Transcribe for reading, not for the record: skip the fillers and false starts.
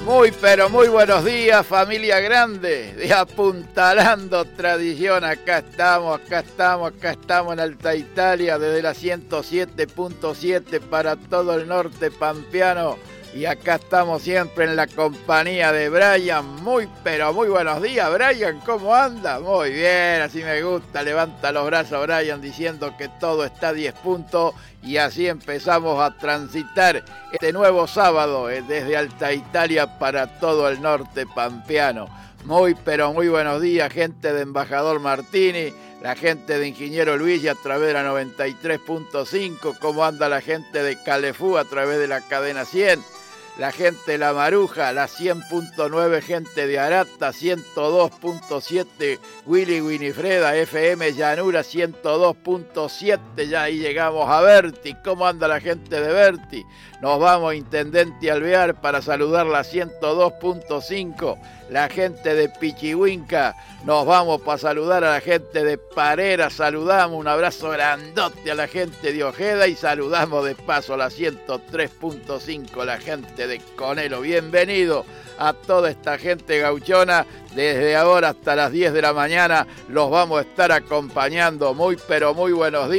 Muy pero muy buenos días, familia grande de Apuntalando Tradición. Acá estamos en Alta Italia desde la 107.7 para todo el norte pampeano. Y acá estamos siempre en la compañía de Brian. Muy pero muy buenos días, Brian, ¿cómo anda? Muy bien, así me gusta. Levanta los brazos, Brian, diciendo que todo está a 10 puntos. Y así empezamos a transitar este nuevo sábado desde Alta Italia para todo el norte pampeano. Muy pero muy buenos días, gente de Embajador Martini, la gente de Ingeniero Luigi a través de la 93.5. ¿Cómo anda la gente de Calefú a través de la cadena 100? La gente de La Maruja, la 100.9 gente de Arata, 102.7 Willy Winifreda, FM Llanura 102.7, ya ahí llegamos a Berti. ¿Cómo anda la gente de Berti? Nos vamos, Intendente Alvear, para saludar la 102.5. La gente de Pichihuinca, nos vamos para saludar a la gente de Parera, saludamos, un abrazo grandote a la gente de Ojeda y saludamos de paso a la 103.5, la gente de Conelo. Bienvenido a toda esta gente gauchona, desde ahora hasta las 10 de la mañana los vamos a estar acompañando. Muy pero muy buenos días.